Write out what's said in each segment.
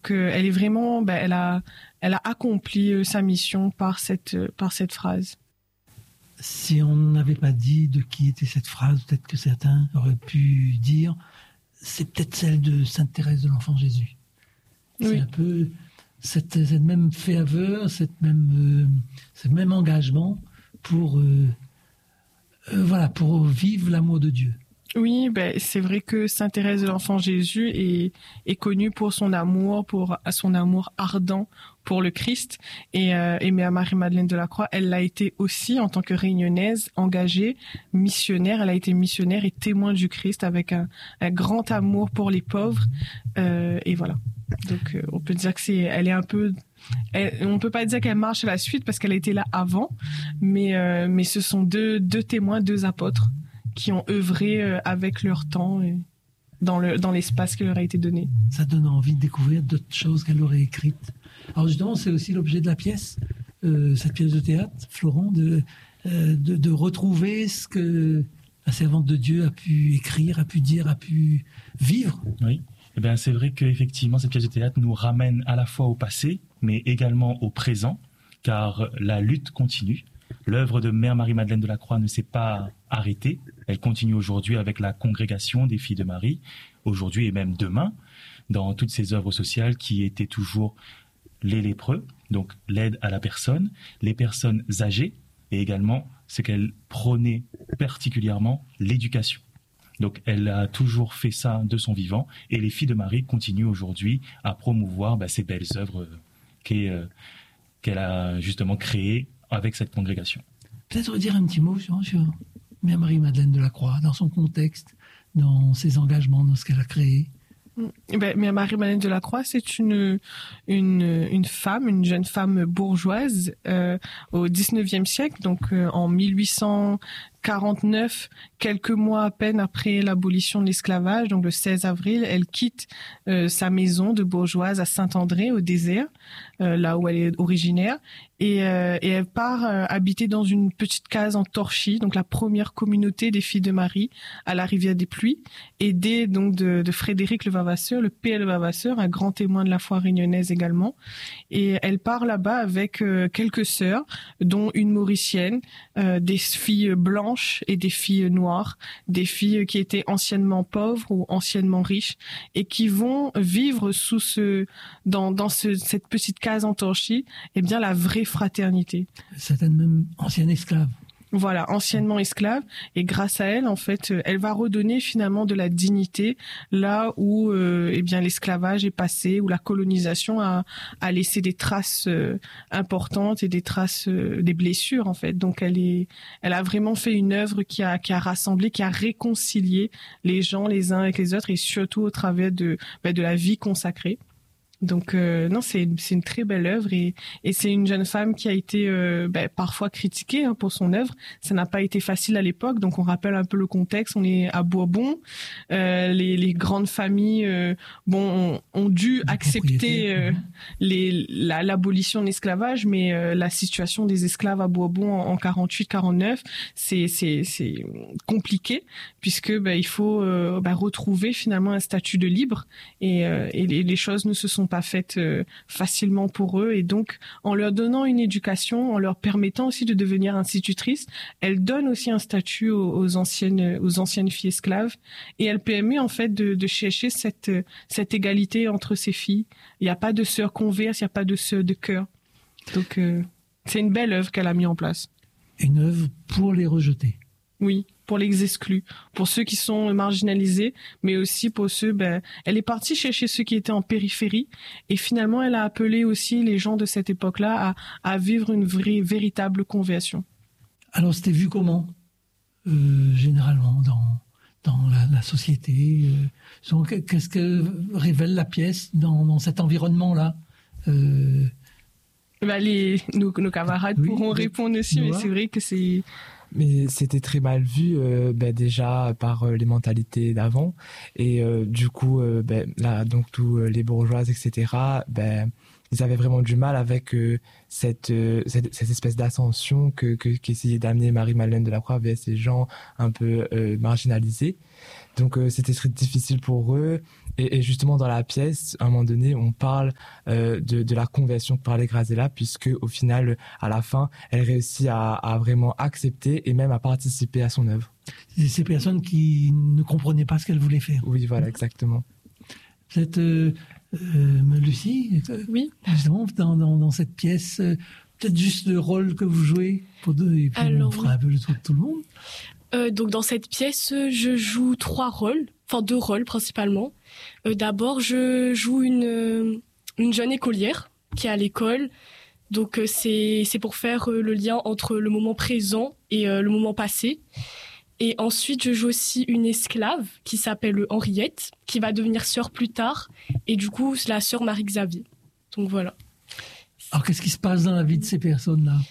Donc elle est vraiment, elle a accompli sa mission par cette phrase. Si on n'avait pas dit de qui était cette phrase, peut-être que certains auraient pu dire c'est peut-être celle de Sainte Thérèse de l'Enfant Jésus. Oui. C'est un peu cette même ferveur, ce même engagement pour vivre l'amour de Dieu. Oui, c'est vrai que Sainte Thérèse de l'Enfant Jésus est connue pour son amour ardent pour le Christ. Et Mère Marie-Madeleine de la Croix, elle l'a été aussi en tant que réunionnaise, engagée, missionnaire. Elle a été missionnaire et témoin du Christ avec un grand amour pour les pauvres. Et voilà. Donc, on peut dire que on peut pas dire qu'elle marche à la suite parce qu'elle a été là avant, mais ce sont deux témoins, deux apôtres qui ont œuvré avec leur temps et dans l'espace qui leur a été donné. Ça donne envie de découvrir d'autres choses qu'elle aurait écrites. Alors justement, c'est aussi l'objet de la pièce, cette pièce de théâtre, Florent, de retrouver ce que la servante de Dieu a pu écrire, a pu dire, a pu vivre. Oui, c'est vrai qu'effectivement, cette pièce de théâtre nous ramène à la fois au passé, mais également au présent, car la lutte continue. L'œuvre de Mère Marie-Madeleine de la Croix ne s'est pas arrêtée. Elle continue aujourd'hui avec la congrégation des Filles de Marie, aujourd'hui et même demain, dans toutes ces œuvres sociales qui étaient toujours les lépreux, donc l'aide à la personne, les personnes âgées, et également ce qu'elle prônait particulièrement, l'éducation. Donc elle a toujours fait ça de son vivant, et les Filles de Marie continuent aujourd'hui à promouvoir ces belles œuvres qu'elle a justement créées avec cette congrégation. Peut-être dire un petit mot sur Mère Marie-Madeleine de la Croix, dans son contexte, dans ses engagements, dans ce qu'elle a créé. Mère Marie-Madeleine de la Croix, c'est une femme, une jeune femme bourgeoise au XIXe siècle, donc en 1849, quelques mois à peine après l'abolition de l'esclavage, donc le 16 avril, elle quitte sa maison de bourgeoise à Saint-André, au désert, là où elle est originaire, et elle part habiter dans une petite case en Torchis, donc la première communauté des Filles de Marie à la rivière des Pluies, aidée donc de Frédéric Levavasseur, le P.L. Levavasseur, un grand témoin de la foi réunionnaise également. Et elle part là-bas avec quelques sœurs, dont une mauricienne, des filles blanches et des filles noires, des filles qui étaient anciennement pauvres ou anciennement riches et qui vont vivre dans cette petite case en Torchis, la vraie fraternité. Certaines même anciennes esclaves. Voilà, anciennement esclave, et grâce à elle, en fait, elle va redonner finalement de la dignité là où l'esclavage est passé, où la colonisation a laissé des traces importantes et des traces des blessures en fait. Donc elle a vraiment fait une œuvre qui a rassemblé, qui a réconcilié les gens les uns avec les autres, et surtout au travers de la vie consacrée. Donc non, c'est une très belle œuvre, et c'est une jeune femme qui a été parfois critiquée pour son œuvre. Ça n'a pas été facile à l'époque, donc on rappelle un peu le contexte. On est à Bourbon, les grandes familles ont dû accepter l'abolition de l'esclavage, mais la situation des esclaves à Bourbon en 48-49, c'est compliqué, puisque il faut retrouver finalement un statut de libre, et les choses ne se sont pas faites facilement pour eux, et donc en leur donnant une éducation, en leur permettant aussi de devenir institutrices, elle donne aussi un statut aux anciennes filles esclaves, et elle permet en fait de chercher cette égalité entre ces filles. Il n'y a pas de sœurs converses, il n'y a pas de sœurs de cœur. Donc c'est une belle œuvre qu'elle a mis en place. Une œuvre pour les rejetés. Oui, pour les exclus, pour ceux qui sont marginalisés, mais aussi pour ceux, elle est partie chercher ceux qui étaient en périphérie, et finalement elle a appelé aussi les gens de cette époque-là à vivre une véritable conversion. Alors c'était vu comment généralement dans la société, qu'est-ce que révèle la pièce dans cet environnement-là? Nos camarades pourront répondre aussi, mais c'est vrai que c'est... Mais c'était très mal vu déjà par les mentalités d'avant, et du coup là donc tous les bourgeoises etc. Ils avaient vraiment du mal avec cette espèce d'ascension qu'essayait d'amener Marie-Madeleine de la Croix vers ces gens un peu marginalisés. Donc c'était très difficile pour eux, Et justement, dans la pièce, à un moment donné, on parle de la conversion que parlait Grazella, puisque au final, à la fin, elle réussit à vraiment accepter et même à participer à son œuvre. C'est ces personnes qui ne comprenaient pas ce qu'elle voulait faire. Oui, voilà, exactement. Vous êtes Lucie, oui. Justement, dans cette pièce, peut-être juste le rôle que vous jouez pour deux, et puis on fera un peu le tour de tout le monde. Donc dans cette pièce, je joue 2 rôles principalement. D'abord, je joue une jeune écolière qui est à l'école. Donc c'est pour faire le lien entre le moment présent et le moment passé. Et ensuite, je joue aussi une esclave qui s'appelle Henriette, qui va devenir sœur plus tard. Et du coup, c'est la sœur Marie-Xavier. Donc voilà. Alors qu'est-ce qui se passe dans la vie de ces personnes-là ?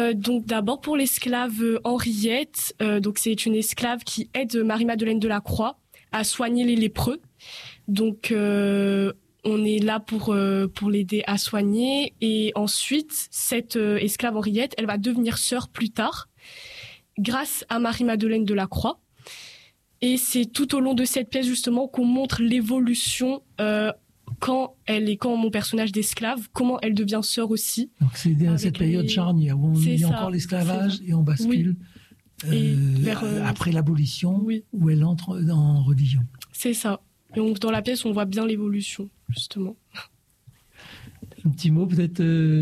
Donc d'abord pour l'esclave Henriette, donc c'est une esclave qui aide Marie-Madeleine de la Croix à soigner les lépreux. Donc on est là pour l'aider à soigner. Et ensuite, cette esclave Henriette, elle va devenir sœur plus tard, grâce à Marie-Madeleine de la Croix. Et c'est tout au long de cette pièce justement qu'on montre l'évolution quand mon personnage d'esclave, comment elle devient sœur aussi. Donc c'est dans cette période charnière où il y a encore l'esclavage et on bascule après l'abolition, où elle entre en religion. C'est ça. Et donc dans la pièce, on voit bien l'évolution, justement. Un petit mot peut-être,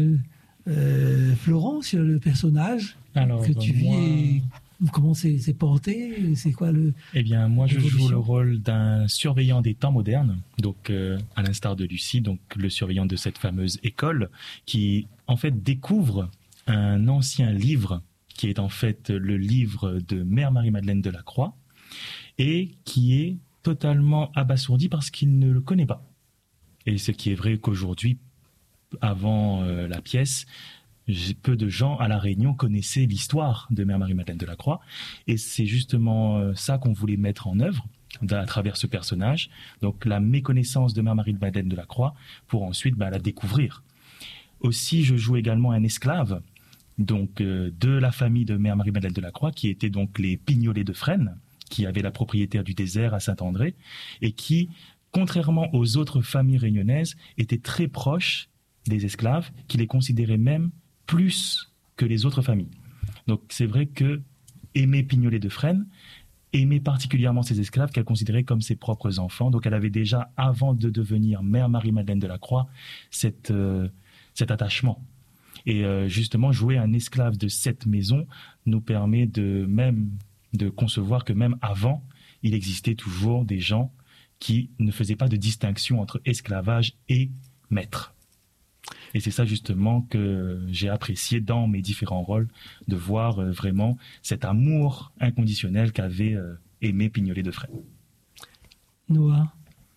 Florent, sur le personnage que tu vis et comment c'est porté, c'est quoi le... Eh bien, moi, je joue le rôle d'un surveillant des temps modernes, donc à l'instar de Lucie, donc le surveillant de cette fameuse école, qui en fait découvre un ancien livre, qui est en fait le livre de Mère Marie-Madeleine de la Croix, et qui est totalement abasourdi parce qu'il ne le connaît pas. Et ce qui est vrai qu'aujourd'hui, avant la pièce, peu de gens à La Réunion connaissaient l'histoire de Mère Marie-Madeleine de la Croix, et c'est justement ça qu'on voulait mettre en œuvre à travers ce personnage, donc la méconnaissance de Mère Marie-Madeleine de la Croix pour ensuite la découvrir. Aussi, je joue également un esclave donc de la famille de Mère Marie-Madeleine de la Croix, qui étaient donc les Pignolets de Fresnes, qui avaient la propriétaire du désert à Saint-André, et qui, contrairement aux autres familles réunionnaises, étaient très proches des esclaves, qui les considéraient même plus que les autres familles. Donc c'est vrai que Aimée Pignolet de Fresnes aimait particulièrement ses esclaves qu'elle considérait comme ses propres enfants. Donc elle avait déjà, avant de devenir Mère Marie-Madeleine de la Croix, cet attachement. Et justement, jouer un esclave de cette maison nous permet de concevoir que même avant, il existait toujours des gens qui ne faisaient pas de distinction entre esclavage et maître. Et c'est ça justement que j'ai apprécié dans mes différents rôles, de voir vraiment cet amour inconditionnel qu'avait Aimée Pignolet de Fresnes. Noah,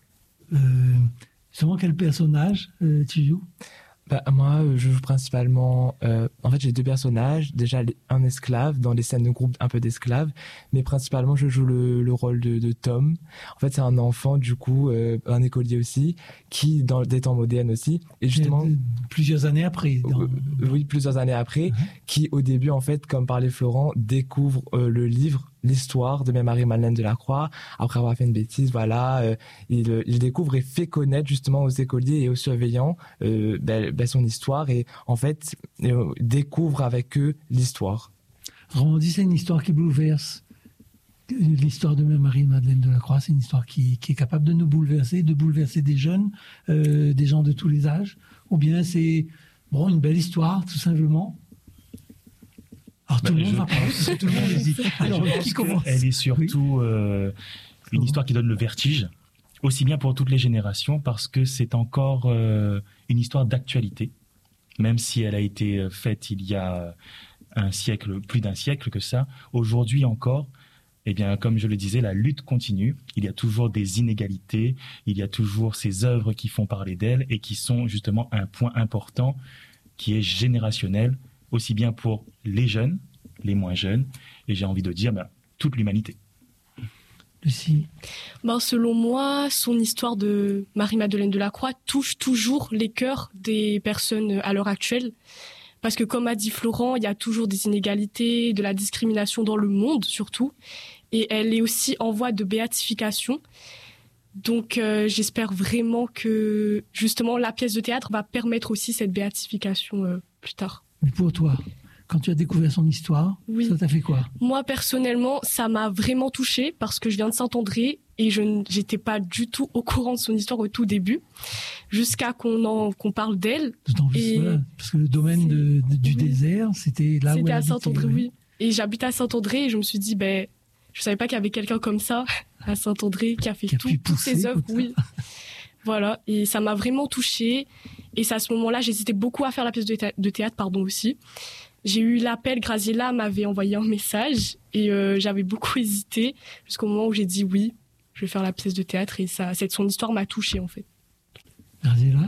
justement, quel personnage tu joues ? Moi, je joue principalement... en fait, j'ai 2 personnages. Déjà, un esclave, dans les scènes de groupe, un peu d'esclave. Mais principalement, je joue le rôle de Tom. En fait, c'est un enfant, du coup, un écolier aussi, qui, dans des temps modernes aussi. Et justement... Plusieurs années après. Oui, plusieurs années après. Qui, au début, en fait, comme parlait Florent, découvre le livre, l'histoire de Mère Marie-Madeleine de la Croix. Après avoir fait une bêtise, voilà, il découvre et fait connaître justement aux écoliers et aux surveillants son histoire, et en fait découvre avec eux l'histoire. On dit c'est une histoire qui bouleverse. L'histoire de Mère Marie-Madeleine de la Croix, c'est une histoire qui est capable de nous bouleverser, de bouleverser des jeunes, des gens de tous les âges, ou bien c'est une belle histoire tout simplement. Alors tout le monde va parler, tout le monde hésite. Alors qui commence ? Elle est surtout une histoire qui donne le vertige, aussi bien pour toutes les générations, parce que c'est encore une histoire d'actualité, même si elle a été faite il y a plus d'un siècle que ça. Aujourd'hui encore, eh bien, comme je le disais, la lutte continue. Il y a toujours des inégalités, il y a toujours ces œuvres qui font parler d'elles et qui sont justement un point important qui est générationnel, aussi bien pour les jeunes, les moins jeunes, et j'ai envie de dire toute l'humanité. Lucie. Selon moi, son histoire de Marie-Madeleine de la Croix touche toujours les cœurs des personnes à l'heure actuelle. Parce que comme a dit Florent, il y a toujours des inégalités, de la discrimination dans le monde surtout. Et elle est aussi en voie de béatification. Donc j'espère vraiment que justement la pièce de théâtre va permettre aussi cette béatification plus tard. Mais pour toi, quand tu as découvert son histoire, ça t'a fait quoi? Moi personnellement, ça m'a vraiment touchée parce que je viens de Saint-André et j'étais pas du tout au courant de son histoire au tout début, jusqu'à qu'on parle d'elle. Parce que le domaine du désert, c'était là où elle C'était à habitait, Saint-André, oui. Et j'habite à Saint-André et je me suis dit, je savais pas qu'il y avait quelqu'un comme ça à Saint-André qui a fait toutes ses œuvres, oui. Voilà, et ça m'a vraiment touchée. Et c'est à ce moment-là, j'hésitais beaucoup à faire la pièce de théâtre, aussi. J'ai eu l'appel, Graziella m'avait envoyé un message et j'avais beaucoup hésité jusqu'au moment où j'ai dit oui, je vais faire la pièce de théâtre et son histoire m'a touchée en fait. Graziella ?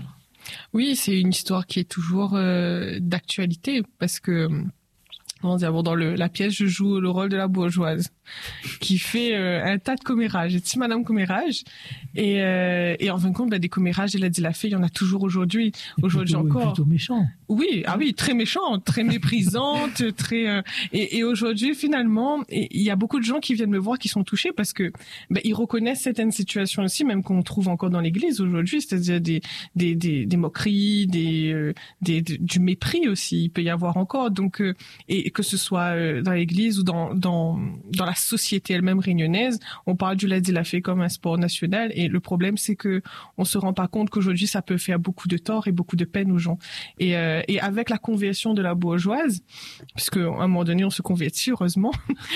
Oui, c'est une histoire qui est toujours d'actualité parce que dans la pièce, je joue le rôle de la bourgeoise qui fait un tas de commérages. C'est Madame Commérage et en fin de compte, des commérages, elle a dit la fée, il y en a toujours aujourd'hui encore. Plutôt méchant. Oui, très méchante, très méprisante, très et aujourd'hui finalement, il y a beaucoup de gens qui viennent me voir qui sont touchés parce que ils reconnaissent certaines situations aussi, même qu'on trouve encore dans l'Église aujourd'hui, c'est-à-dire des moqueries, du mépris aussi, il peut y avoir encore. Donc et que ce soit dans l'Église ou dans la société elle-même réunionnaise, on parle du Ladi la Fée comme un sport national et le problème c'est que on se rend pas compte qu'aujourd'hui ça peut faire beaucoup de tort et beaucoup de peine aux gens. Et avec la conversion de la bourgeoise, puisque à un moment donné on se convertit heureusement,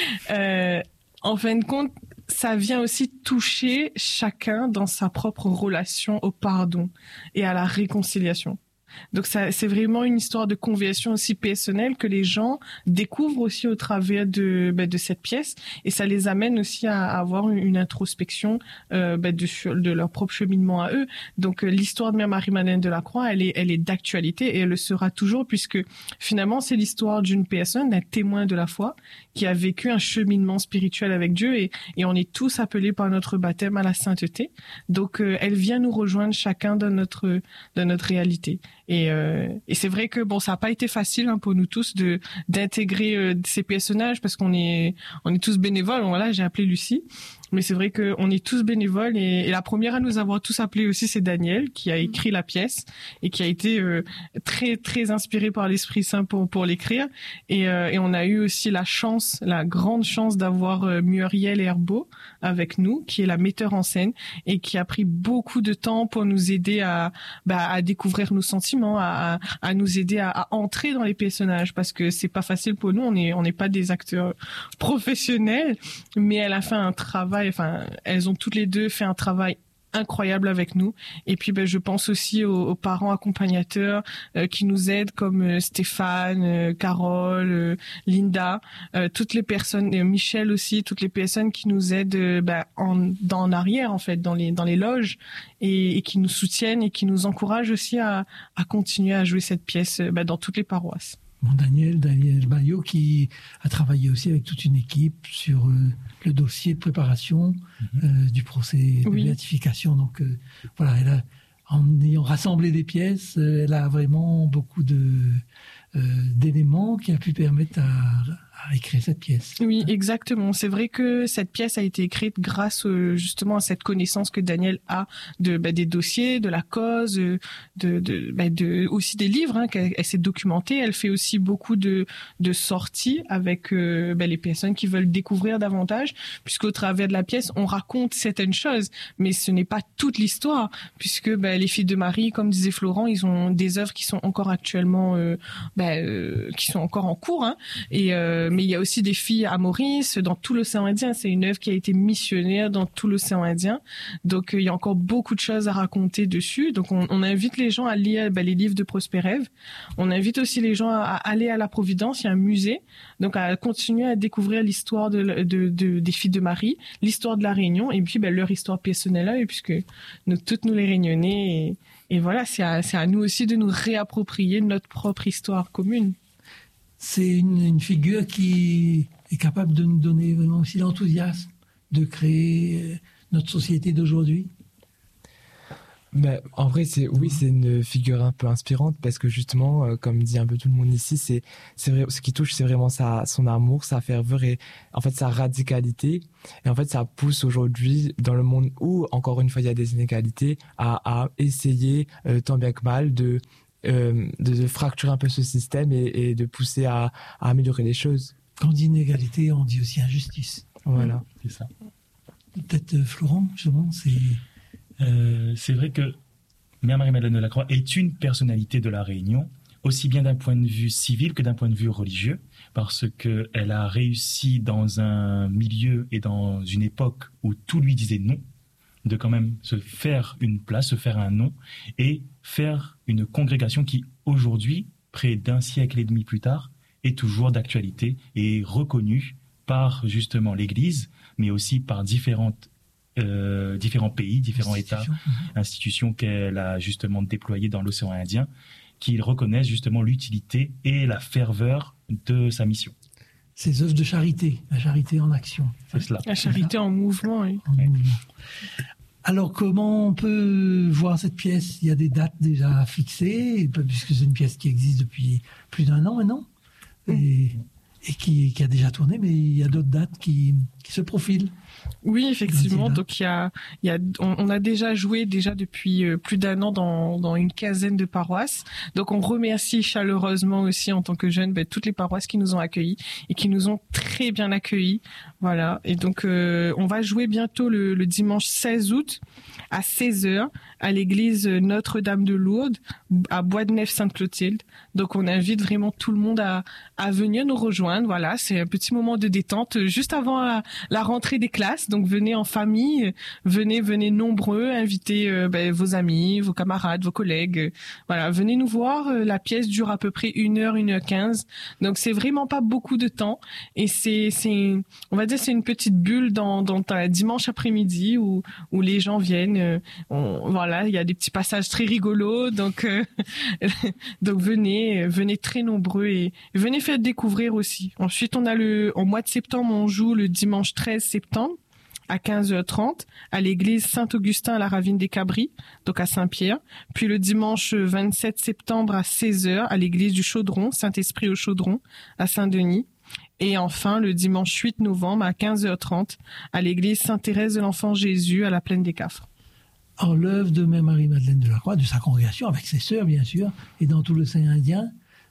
en fin de compte ça vient aussi toucher chacun dans sa propre relation au pardon et à la réconciliation. Donc c'est vraiment une histoire de conversion aussi personnelle que les gens découvrent aussi au travers de cette pièce et ça les amène aussi à avoir une introspection de leur propre cheminement à eux. Donc l'histoire de Mère Marie-Madeleine de la Croix, elle est d'actualité et elle le sera toujours puisque finalement c'est l'histoire d'une personne, d'un témoin de la foi qui a vécu un cheminement spirituel avec Dieu et on est tous appelés par notre baptême à la sainteté. Donc elle vient nous rejoindre chacun dans notre réalité. Et c'est vrai que ça n'a pas été facile pour nous tous d'intégrer ces personnages parce qu'on est tous bénévoles. Voilà, j'ai appelé Lucie, mais c'est vrai qu'on est tous bénévoles et la première à nous avoir tous appelés aussi c'est Daniel qui a écrit la pièce et qui a été très très inspiré par l'Esprit Saint pour l'écrire et on a eu aussi la grande chance d'avoir Muriel Herbeau avec nous qui est la metteur en scène et qui a pris beaucoup de temps pour nous aider à découvrir nos sentiments, à nous aider à entrer dans les personnages parce que c'est pas facile pour nous, on n'est pas des acteurs professionnels, mais elle a fait un travail, elles ont toutes les deux fait un travail incroyable avec nous et puis je pense aussi aux parents accompagnateurs qui nous aident comme Stéphane, Carole, Linda, toutes les personnes, Michel aussi, toutes les personnes qui nous aident en arrière en fait dans les loges et qui nous soutiennent et qui nous encouragent aussi à continuer à jouer cette pièce dans toutes les paroisses. Daniel Bayot qui a travaillé aussi avec toute une équipe sur le dossier de préparation du procès de béatification. Donc voilà, en ayant rassemblé des pièces, elle a vraiment beaucoup d'éléments qui a pu permettre à écrire cette pièce. Oui, exactement. C'est vrai que cette pièce a été écrite grâce justement à cette connaissance que Daniel a des dossiers, de la cause, aussi des livres qu'elle s'est documentée. Elle fait aussi beaucoup de sorties avec les personnes qui veulent découvrir davantage, puisqu'au travers de la pièce, on raconte certaines choses, mais ce n'est pas toute l'histoire, puisque les filles de Marie, comme disait Florent, ils ont des œuvres qui sont encore actuellement, qui sont encore en cours, mais il y a aussi des filles à Maurice, dans tout l'océan Indien. C'est une œuvre qui a été missionnaire dans tout l'océan Indien. Donc, il y a encore beaucoup de choses à raconter dessus. Donc, on invite les gens à lire les livres de Prosper-Ève. On invite aussi les gens à aller à la Providence. Il y a un musée. Donc, à continuer à découvrir l'histoire des filles de Marie, l'histoire de la Réunion et puis leur histoire personnelle à eux, puisque toutes nous les Réunionnais. Et voilà, c'est à nous aussi de nous réapproprier notre propre histoire commune. C'est une figure qui est capable de nous donner vraiment aussi l'enthousiasme de créer notre société d'aujourd'hui. Ben, en vrai, c'est une figure un peu inspirante parce que justement, comme dit un peu tout le monde ici, c'est vrai, ce qui touche, c'est vraiment son amour, sa ferveur et en fait sa radicalité. Et en fait, ça pousse aujourd'hui dans le monde où, encore une fois, il y a des inégalités, à essayer tant bien que mal de fracturer un peu ce système et de pousser à améliorer les choses. Quand on dit inégalité, on dit aussi injustice. Voilà. C'est ça. Peut-être Florent, justement, c'est vrai que Mère Marie-Madeleine de la Croix est une personnalité de la Réunion, aussi bien d'un point de vue civil que d'un point de vue religieux, parce qu'elle a réussi dans un milieu et dans une époque où tout lui disait non, de quand même se faire une place, se faire un nom, et faire une congrégation qui, aujourd'hui, près d'un siècle et demi plus tard, est toujours d'actualité et reconnue par justement l'Église, mais aussi par différents pays, différents États, institutions qu'elle a justement déployées dans l'océan Indien, qui reconnaissent justement l'utilité et la ferveur de sa mission. Ces œuvres de charité, la charité en action. C'est cela. La charité en mouvement, oui. Alors, comment on peut voir cette pièce? Il y a des dates déjà fixées, puisque c'est une pièce qui existe depuis plus d'1 an maintenant, et qui a déjà tourné, mais il y a d'autres dates qui se profilent. Oui, effectivement. Donc on a déjà joué depuis plus d'1 an dans une quinzaine de paroisses. Donc on remercie chaleureusement aussi en tant que jeunes toutes les paroisses qui nous ont accueillis et qui nous ont très bien accueillis. Voilà. Et donc on va jouer bientôt le dimanche 16 août à 16h à l'église Notre-Dame de Lourdes à Bois-de-Nef-Sainte-Clotilde. Donc on invite vraiment tout le monde à venir nous rejoindre. Voilà, c'est un petit moment de détente juste avant la rentrée des classes. Donc venez en famille, venez nombreux, invitez vos amis, vos camarades, vos collègues. Voilà, venez nous voir. La pièce dure à peu près 1h, 1h15. Donc c'est vraiment pas beaucoup de temps et on va dire c'est une petite bulle dans un dimanche après-midi où les gens viennent. Voilà, il y a des petits passages très rigolos. Donc venez très nombreux et venez faire découvrir aussi. Ensuite, au mois de septembre, on joue le dimanche 13 septembre à 15h30 à l'église Saint-Augustin à la Ravine des Cabris, donc à Saint-Pierre. Puis le dimanche 27 septembre à 16h à l'église du Chaudron, Saint-Esprit au Chaudron, à Saint-Denis. Et enfin, le dimanche 8 novembre à 15h30 à l'église Sainte-Thérèse de l'Enfant Jésus à la Plaine des Cafres. Alors, l'œuvre de Mère Marie-Madeleine de la Croix, de sa congrégation, avec ses sœurs, bien sûr, et dans tout l'océan Indien,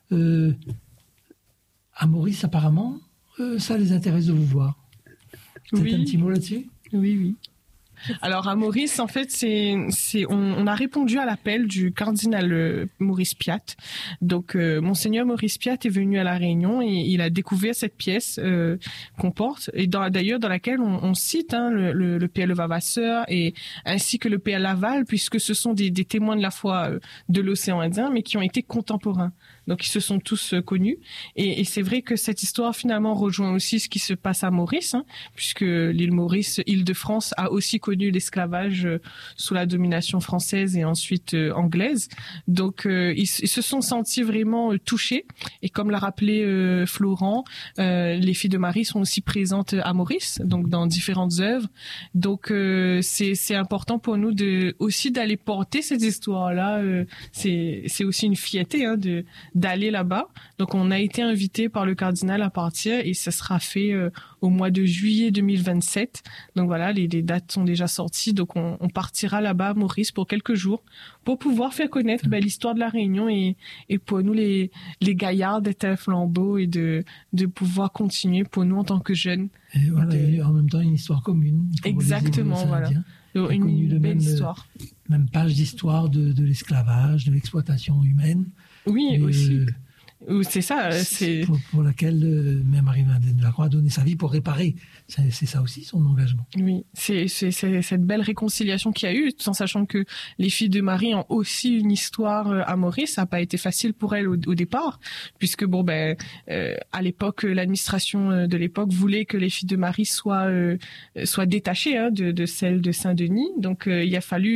à Maurice, apparemment, ça les intéresse de vous voir. Peut-être un petit mot là-dessus? Oui. Alors à Maurice, en fait, on a répondu à l'appel du cardinal Maurice Piat. Donc Monseigneur Maurice Piat est venu à La Réunion et il a découvert cette pièce qu'on porte et d'ailleurs dans laquelle on cite le Père Levavasseur et ainsi que le Père Laval, puisque ce sont des témoins de la foi de l'océan Indien, mais qui ont été contemporains. Donc ils se sont tous connus et c'est vrai que cette histoire finalement rejoint aussi ce qui se passe à Maurice, puisque l'île Maurice, Île-de-France, a aussi connu l'esclavage sous la domination française et ensuite anglaise. Donc ils se sont sentis vraiment touchés et comme l'a rappelé Florent, les filles de Marie sont aussi présentes à Maurice, donc dans différentes œuvres. Donc c'est important pour nous aussi d'aller porter cette histoire-là. C'est aussi une fierté d'aller là-bas. Donc on a été invité par le cardinal à partir et ça sera fait au mois de juillet 2027. Donc voilà, les dates sont déjà sorties. Donc on partira là-bas à Maurice pour quelques jours pour pouvoir faire connaître l'histoire de la Réunion et pour nous les gaillards d'être un flambeau et de pouvoir continuer pour nous en tant que jeunes. Et voilà, et en même temps une histoire commune. Exactement, voilà. Une belle histoire. Même page d'histoire de l'esclavage, de l'exploitation humaine. Oui, et aussi. C'est ça. Pour laquelle Mère Marie-Madeleine de la Croix a donné sa vie pour réparer. C'est ça aussi son engagement. Oui, c'est cette belle réconciliation qu'il y a eu, tout en sachant que les filles de Marie ont aussi une histoire à Maurice. Ça n'a pas été facile pour elles au départ, puisque à l'époque, l'administration de l'époque voulait que les filles de Marie soient détachées de celles de Saint-Denis. Donc il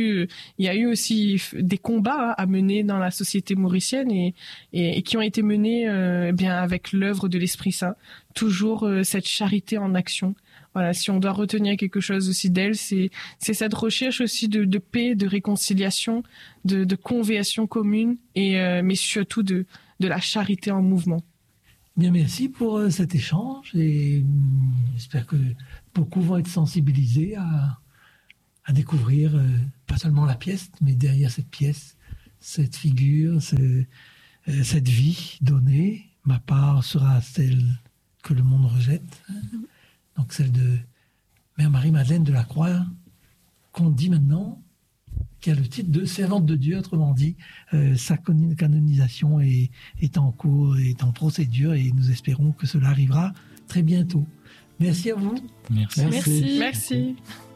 y a eu aussi des combats à mener dans la société mauricienne et qui ont été menés avec l'œuvre de l'Esprit Saint. Toujours cette charité en action. Voilà, si on doit retenir quelque chose aussi d'elle, c'est cette recherche aussi de paix, de réconciliation, de conversion commune, mais surtout de la charité en mouvement. Bien, merci pour cet échange et j'espère que beaucoup vont être sensibilisés à découvrir pas seulement la pièce, mais derrière cette pièce, cette figure, cette vie donnée. Ma part sera celle que le monde rejette, donc celle de Mère Marie-Madeleine de la Croix, qu'on dit maintenant, qui a le titre de servante de Dieu, autrement dit, sa canonisation est en cours, est en procédure, et nous espérons que cela arrivera très bientôt. Merci à vous. Merci. Merci.